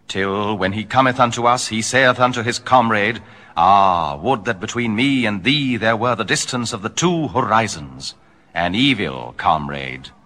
till when he cometh unto us, he saith unto his comrade, Ah, would that between me and thee there were the distance of the two horizons. An evil comrade.